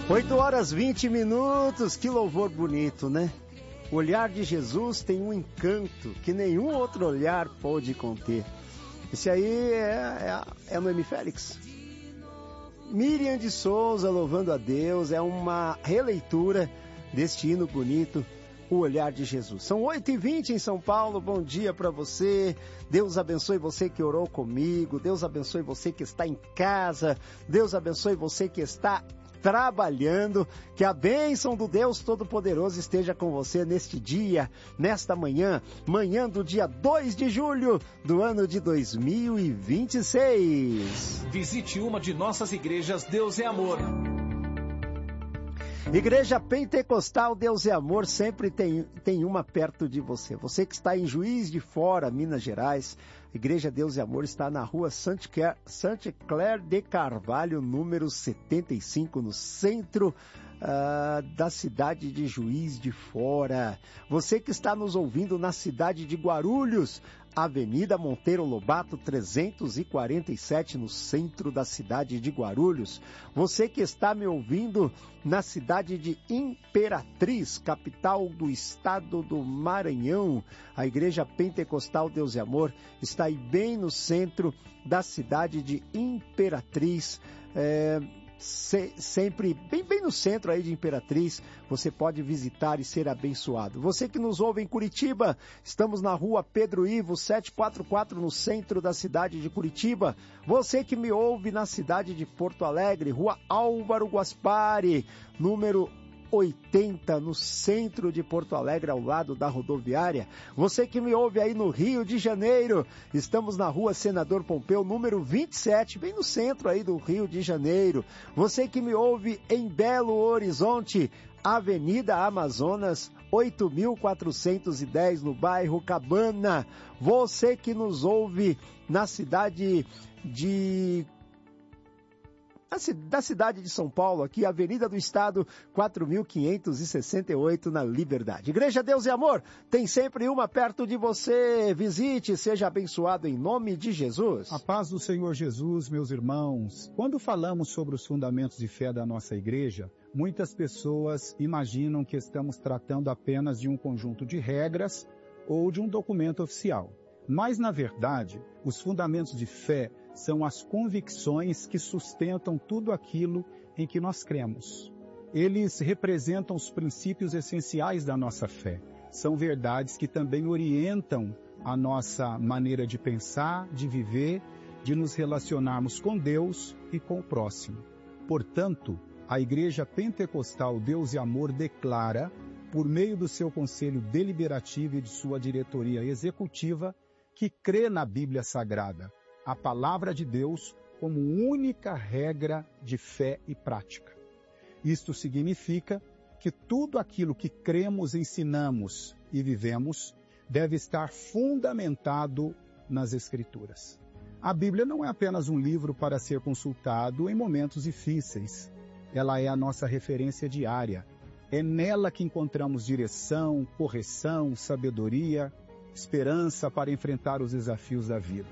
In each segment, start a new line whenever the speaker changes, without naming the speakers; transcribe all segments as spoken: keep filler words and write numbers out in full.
oito horas e vinte minutos, que louvor bonito, né? O olhar de Jesus tem um encanto que nenhum outro olhar pode conter. Esse aí é, é, é Noemi Félix. Miriam de Souza louvando a Deus, é uma releitura deste hino bonito, O Olhar de Jesus. São oito e vinte em São Paulo, bom dia para você. Deus abençoe você que orou comigo, Deus abençoe você que está em casa, Deus abençoe você que está trabalhando, que a bênção do Deus Todo-Poderoso esteja com você neste dia, nesta manhã, manhã do dia dois de julho do ano de dois mil e vinte e seis.
Visite uma de nossas igrejas Deus é Amor.
Igreja Pentecostal Deus é Amor sempre tem, tem uma perto de você. Você que está em Juiz de Fora, Minas Gerais, Igreja Deus é Amor está na rua Santa Claire de Carvalho, número setenta e cinco, no centro uh, da cidade de Juiz de Fora. Você que está nos ouvindo na cidade de Guarulhos, Avenida Monteiro Lobato trezentos e quarenta e sete, no centro da cidade de Guarulhos. Você que está me ouvindo na cidade de Imperatriz, capital do estado do Maranhão, a Igreja Pentecostal Deus e Amor está aí bem no centro da cidade de Imperatriz, é... Se, sempre bem, bem no centro aí de Imperatriz, você pode visitar e ser abençoado. Você que nos ouve em Curitiba, estamos na rua Pedro Ivo, setecentos e quarenta e quatro, no centro da cidade de Curitiba. Você que me ouve na cidade de Porto Alegre, rua Álvaro Guaspari, número oitenta, no centro de Porto Alegre, ao lado da rodoviária. Você que me ouve aí no Rio de Janeiro, estamos na rua Senador Pompeu, número vinte e sete, bem no centro aí do Rio de Janeiro. Você que me ouve em Belo Horizonte, Avenida Amazonas, oito mil quatrocentos e dez, no bairro Cabana. Você que nos ouve na cidade de... da cidade de São Paulo, aqui, Avenida do Estado, quatro mil quinhentos e sessenta e oito, na Liberdade. Igreja Deus e Amor, tem sempre uma perto de você. Visite, seja abençoado em nome de Jesus.
A paz do Senhor Jesus, meus irmãos. Quando falamos sobre os fundamentos de fé da nossa igreja, muitas pessoas imaginam que estamos tratando apenas de um conjunto de regras ou de um documento oficial. Mas, na verdade, os fundamentos de fé são as convicções que sustentam tudo aquilo em que nós cremos. Eles representam os princípios essenciais da nossa fé. São verdades que também orientam a nossa maneira de pensar, de viver, de nos relacionarmos com Deus e com o próximo. Portanto, a Igreja Pentecostal Deus e Amor declara, por meio do seu conselho deliberativo e de sua diretoria executiva, que crê na Bíblia Sagrada, a palavra de Deus, como única regra de fé e prática. Isto significa que tudo aquilo que cremos, ensinamos e vivemos deve estar fundamentado nas Escrituras. A Bíblia não é apenas um livro para ser consultado em momentos difíceis. Ela é a nossa referência diária. É nela que encontramos direção, correção, sabedoria, esperança para enfrentar os desafios da vida.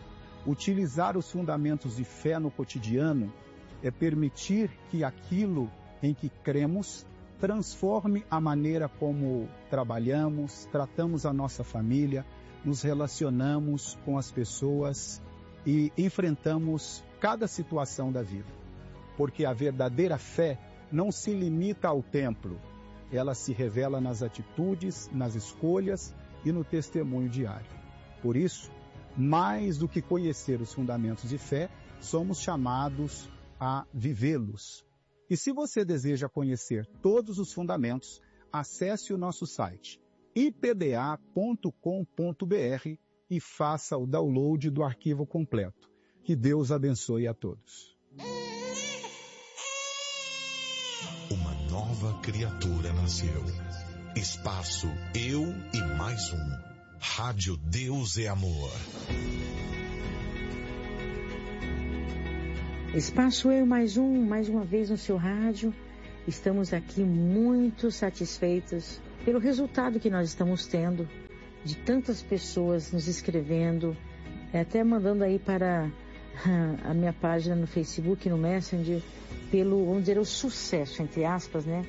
Utilizar os fundamentos de fé no cotidiano é permitir que aquilo em que cremos transforme a maneira como trabalhamos, tratamos a nossa família, nos relacionamos com as pessoas e enfrentamos cada situação da vida. Porque a verdadeira fé não se limita ao templo, ela se revela nas atitudes, nas escolhas e no testemunho diário. Por isso, mais do que conhecer os fundamentos de fé, somos chamados a vivê-los. E se você deseja conhecer todos os fundamentos, acesse o nosso site i p d a ponto com ponto b r e faça o download do arquivo completo. Que Deus abençoe a todos.
Uma nova criatura nasceu. Espaço Eu e Mais Um. Rádio Deus é Amor.
Espaço Eu Mais Um, mais uma vez no seu rádio. Estamos aqui muito satisfeitos pelo resultado que nós estamos tendo, de tantas pessoas nos escrevendo, até mandando aí para a minha página no Facebook, no Messenger, pelo, vamos dizer, o sucesso, entre aspas, né?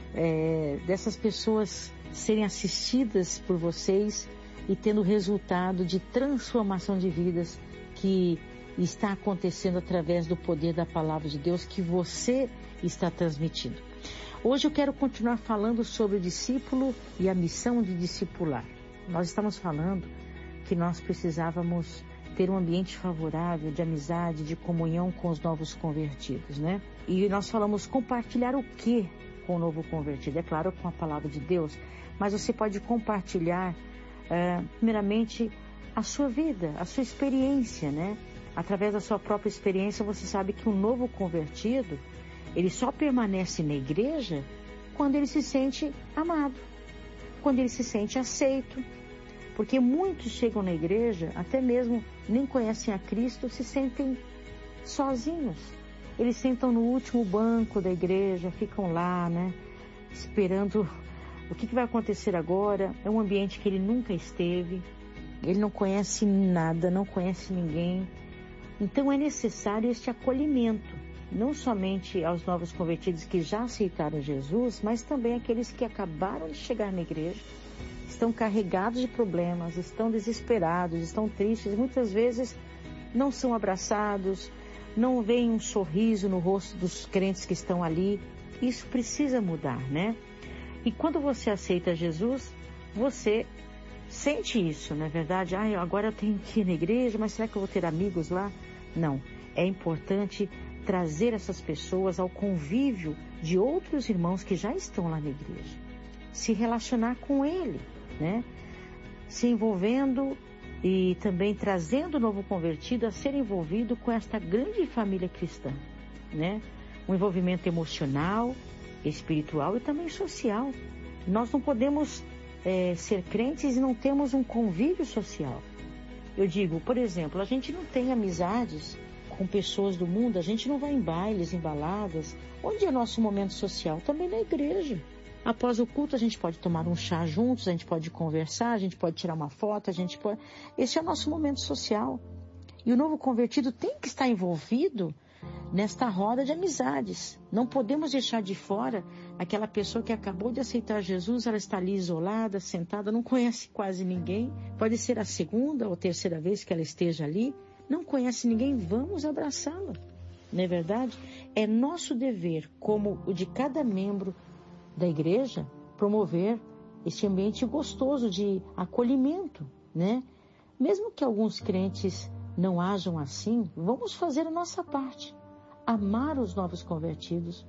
É, dessas pessoas serem assistidas por vocês e tendo resultado de transformação de vidas que está acontecendo através do poder da palavra de Deus que você está transmitindo. Hoje eu quero continuar falando sobre o discípulo e a missão de discipular. Nós estamos falando que nós precisávamos ter um ambiente favorável de amizade, de comunhão com os novos convertidos, né? E nós falamos compartilhar o quê com o novo convertido? É claro, com a palavra de Deus, mas você pode compartilhar, é, primeiramente, a sua vida, a sua experiência, né? Através da sua própria experiência, você sabe que um novo convertido, ele só permanece na igreja quando ele se sente amado, quando ele se sente aceito. Porque muitos chegam na igreja, até mesmo nem conhecem a Cristo, se sentem sozinhos. Eles sentam no último banco da igreja, ficam lá, né, esperando o que, que vai acontecer agora. É um ambiente que ele nunca esteve, ele não conhece nada, não conhece ninguém. Então é necessário este acolhimento, não somente aos novos convertidos que já aceitaram Jesus, mas também aqueles que acabaram de chegar na igreja, estão carregados de problemas, estão desesperados, estão tristes, muitas vezes não são abraçados, não veem um sorriso no rosto dos crentes que estão ali. Isso precisa mudar, né? E quando você aceita Jesus, você sente isso, não é verdade? Ah, agora eu tenho que ir na igreja, mas será que eu vou ter amigos lá? Não, é importante trazer essas pessoas ao convívio de outros irmãos que já estão lá na igreja. Se relacionar com ele, né? Se envolvendo e também trazendo o novo convertido a ser envolvido com esta grande família cristã, né? Um envolvimento emocional, espiritual e também social. Nós não podemos é, ser crentes e não temos um convívio social. Eu digo, por exemplo, a gente não tem amizades com pessoas do mundo, a gente não vai em bailes, em baladas. Onde é nosso momento social? Também na igreja. Após o culto, a gente pode tomar um chá juntos, a gente pode conversar, a gente pode tirar uma foto, a gente pode... Esse é o nosso momento social. E o novo convertido tem que estar envolvido nesta roda de amizades. Não podemos deixar de fora aquela pessoa que acabou de aceitar Jesus, ela está ali isolada, sentada, não conhece quase ninguém. Pode ser a segunda ou terceira vez que ela esteja ali, não conhece ninguém, vamos abraçá-la. Não é verdade? É nosso dever, como o de cada membro da igreja, promover esse ambiente gostoso de acolhimento, né? Mesmo que alguns crentes não ajam assim, vamos fazer a nossa parte. Amar os novos convertidos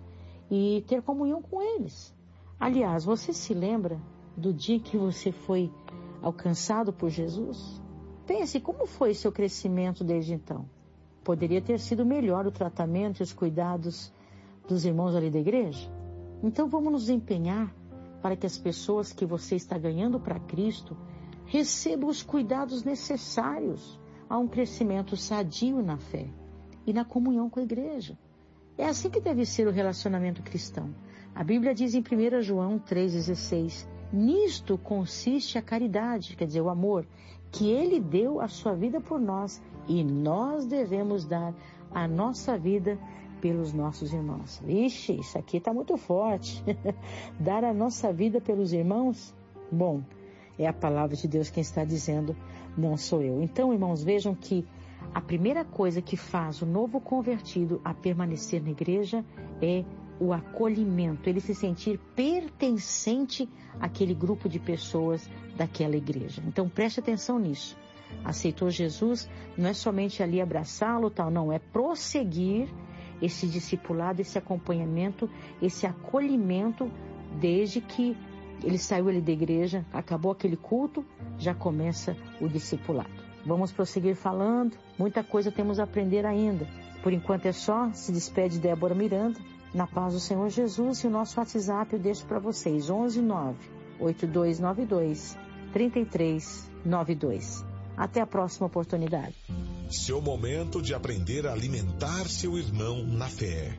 e ter comunhão com eles. Aliás, você se lembra do dia que você foi alcançado por Jesus? Pense, como foi seu crescimento desde então? Poderia ter sido melhor o tratamento e os cuidados dos irmãos ali da igreja? Então vamos nos empenhar para que as pessoas que você está ganhando para Cristo recebam os cuidados necessários a um crescimento sadio na fé e na comunhão com a igreja. É assim que deve ser o relacionamento cristão. A Bíblia diz em primeira João três dezesseis, nisto consiste a caridade, quer dizer, o amor, que ele deu a sua vida por nós e nós devemos dar a nossa vida pelos nossos irmãos. Ixi, isso aqui está muito forte. Dar a nossa vida pelos irmãos? Bom, é a palavra de Deus quem está dizendo, não sou eu. Então, irmãos, vejam que a primeira coisa que faz o novo convertido a permanecer na igreja é o acolhimento, ele se sentir pertencente àquele grupo de pessoas daquela igreja. Então, preste atenção nisso. Aceitou Jesus, não é somente ali abraçá-lo, tal, não, é prosseguir esse discipulado, esse acompanhamento, esse acolhimento, desde que ele saiu ali da igreja, acabou aquele culto, já começa o discipulado. Vamos prosseguir falando, muita coisa temos a aprender ainda. Por enquanto é só, se despede Débora Miranda, na paz do Senhor Jesus, e o nosso WhatsApp eu deixo para vocês, onze nove oito dois nove dois três três nove dois. Até a próxima oportunidade.
Seu momento de aprender a alimentar seu irmão na fé.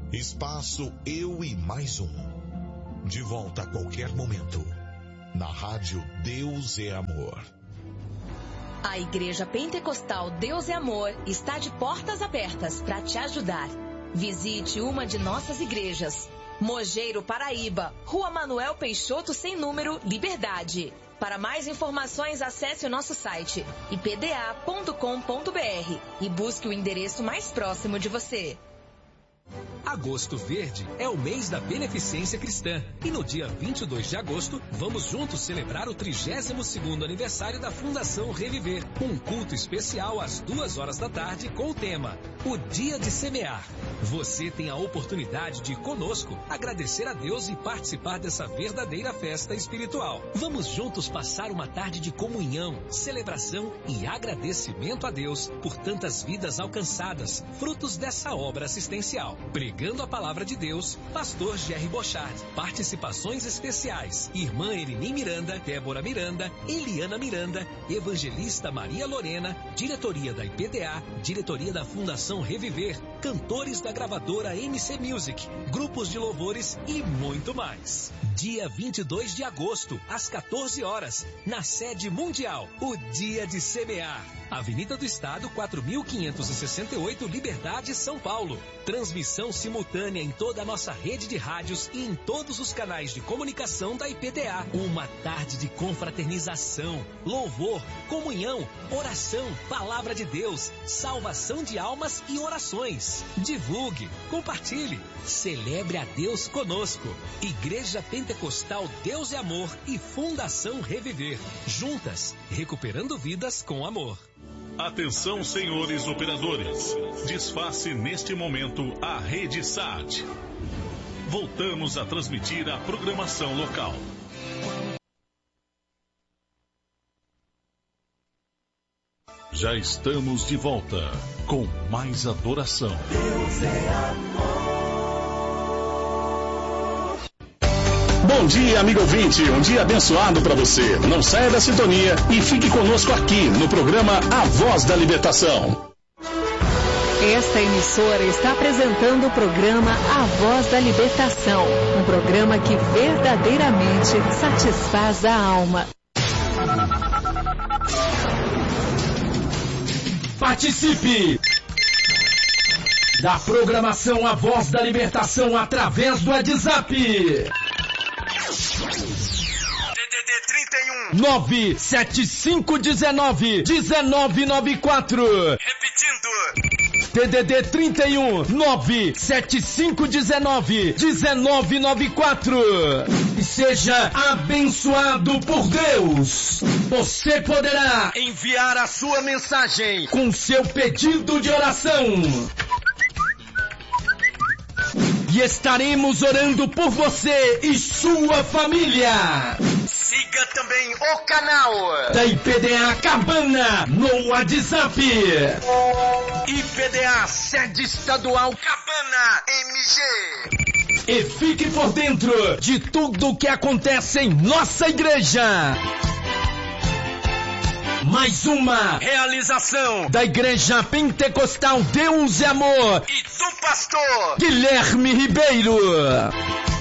Espaço Eu e Mais Um. De volta a qualquer momento. Na rádio Deus é Amor.
A Igreja Pentecostal Deus é Amor está de portas abertas para te ajudar. Visite uma de nossas igrejas. Mogeiro, Paraíba, Rua Manuel Peixoto, sem número, Liberdade. Para mais informações, acesse o nosso site i p d a ponto com ponto b r e busque o endereço mais próximo de você.
Agosto Verde é o mês da beneficência cristã e no dia vinte e dois de agosto vamos juntos celebrar o trigésimo segundo aniversário da Fundação Reviver. Um culto especial às duas horas da tarde com o tema O Dia de Semear. Você tem a oportunidade de conosco agradecer a Deus e participar dessa verdadeira festa espiritual. Vamos juntos passar uma tarde de comunhão, celebração e agradecimento a Deus por tantas vidas alcançadas, frutos dessa obra assistencial. Pregando a palavra de Deus, Pastor Jerry Bochard. Participações especiais: Irmã Elini Miranda, Débora Miranda, Eliana Miranda, Evangelista Maria Lorena, Diretoria da I P D A, Diretoria da Fundação Reviver, cantores da gravadora M C Music, grupos de louvores e muito mais. Dia vinte e dois de agosto, às quatorze horas, na sede mundial, o Dia de Semear. Avenida do Estado, quatro mil quinhentos e sessenta e oito, Liberdade, São Paulo. Transmissão simultânea em toda a nossa rede de rádios e em todos os canais de comunicação da I P D A. Uma tarde de confraternização, louvor, comunhão, oração, palavra de Deus, salvação de almas e orações. Divulgue, compartilhe, celebre a Deus conosco. Igreja Pentecostal Deus é Amor e Fundação Reviver. Juntas, recuperando vidas com amor.
Atenção, senhores operadores. Desface neste momento a rede S A T. Voltamos a transmitir a programação local. Já estamos de volta com mais adoração. Deus é amor.
Bom dia, amigo ouvinte. Um dia abençoado para você. Não saia da sintonia e fique conosco aqui no programa A Voz da Libertação.
Esta emissora está apresentando o programa A Voz da Libertação, um programa que verdadeiramente satisfaz a alma.
Participe da programação A Voz da Libertação através do WhatsApp.
D D D trinta e um
nove sete cinco um nove um nove nove quatro.
Repetindo.
D D D trinta e um nove sete cinco um nove um nove nove quatro. E seja abençoado por Deus. Você poderá enviar a sua mensagem com seu pedido de oração. E estaremos orando por você e sua família.
Siga também o canal
da I P D A Cabana no WhatsApp.
I P D A Sede Estadual Cabana M G.
E fique por dentro de tudo o que acontece em nossa igreja. Mais uma realização da Igreja Pentecostal Deus é Amor
e do pastor
Guilherme Ribeiro.